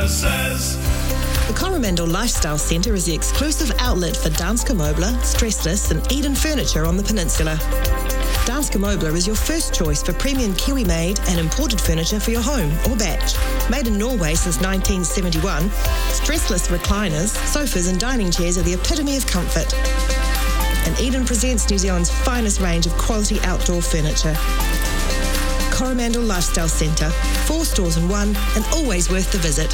services. The Coromandel Lifestyle Centre is the exclusive outlet for Danske Møbler, Stressless and Eden Furniture on the peninsula. Danske Møbler is your first choice for premium Kiwi-made and imported furniture for your home or batch. Made in Norway since 1971, stressless recliners, sofas and dining chairs are the epitome of comfort. And Eden presents New Zealand's finest range of quality outdoor furniture. Coromandel Lifestyle Centre, 4 stores in one and always worth the visit.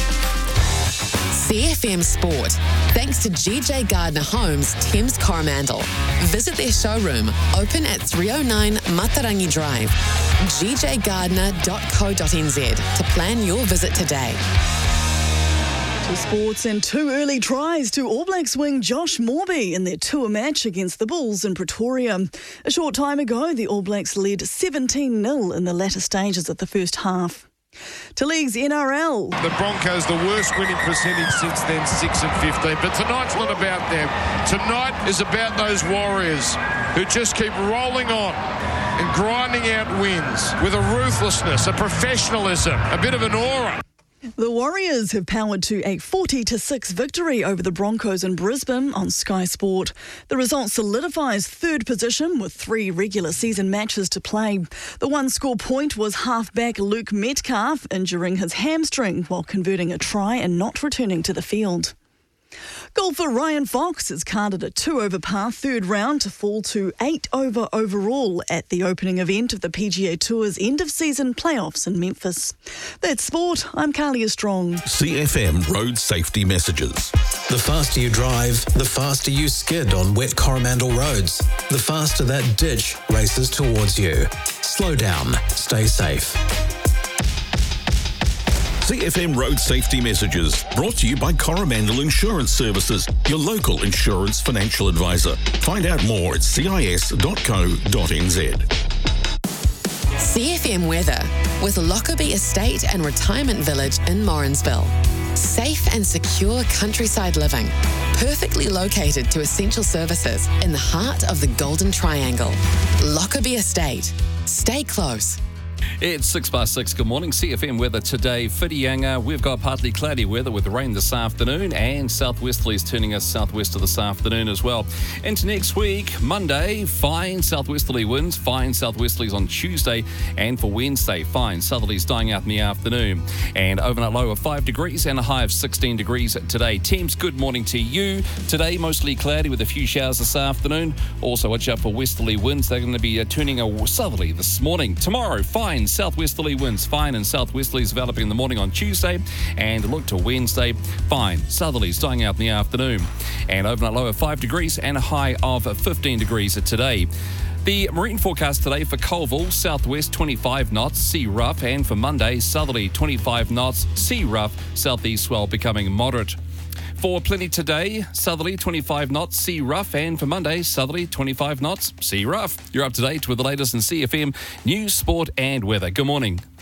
CFM Sport. Thanks to GJ Gardner Homes, Thames Coromandel. Visit their showroom, open at 309 Matarangi Drive. gjgardner.co.nz to plan your visit today. To sports and 2 early tries to All Blacks wing Josh Morby in their tour match against the Bulls in Pretoria. A short time ago, the All Blacks led 17-0 in the latter stages of the first half. To league's NRL. The Broncos, the worst winning percentage since then, 6 and 15. But tonight's not about them. Tonight is about those Warriors who just keep rolling on and grinding out wins with a ruthlessness, a professionalism, a bit of an aura. The Warriors have powered to a 40-6 victory over the Broncos in Brisbane on Sky Sport. The result solidifies third position with 3 regular season matches to play. The one score point was halfback Luke Metcalf injuring his hamstring while converting a try and not returning to the field. Golfer Ryan Fox has carded a 2-over par third round to fall to 8-over overall at the opening event of the PGA Tour's end-of-season playoffs in Memphis. That's sport. I'm Carlia Strong. CFM Road Safety Messages. The faster you drive, the faster you skid on wet Coromandel roads. The faster that ditch races towards you. Slow down. Stay safe. CFM Road Safety Messages, brought to you by Coromandel Insurance Services, your local insurance financial advisor. Find out more at cis.co.nz. CFM weather with Lockerbie Estate and Retirement Village in Morrinsville. Safe and secure countryside living, perfectly located to essential services in the heart of the Golden Triangle. Lockerbie Estate. Stay close. It's 6:06. Good morning. CFM weather today. Whitianga, we've got partly cloudy weather with rain this afternoon, and southwesterlies turning us southwest this afternoon as well. Into next week, Monday, fine southwesterly winds, fine southwesterlies on Tuesday, and for Wednesday, fine southerlies dying out in the afternoon. And overnight low of 5 degrees and a high of 16 degrees today. Thames, good morning to you. Today, mostly cloudy with a few showers this afternoon. Also, watch out for westerly winds. They're going to be turning a southerly this morning. Tomorrow, fine southwesterly winds, fine and southwesterlies developing in the morning on Tuesday, and look to Wednesday, fine southerlies dying out in the afternoon. And overnight low of 5 degrees and a high of 15 degrees today. The marine forecast today for Colville, southwest 25 knots, sea rough, and for Monday, southerly 25 knots, sea rough, southeast swell becoming moderate. For Plenty today, southerly 25 knots, sea rough, and for Monday, southerly 25 knots, sea rough. You're up to date with the latest in CFM news, sport and weather. Good morning.